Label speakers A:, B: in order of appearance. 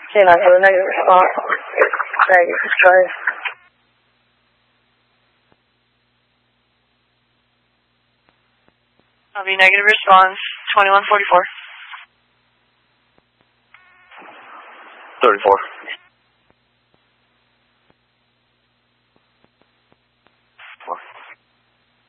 A: Canine have a negative response. Negative, sorry.
B: I'll be negative response, 2144.
C: 34.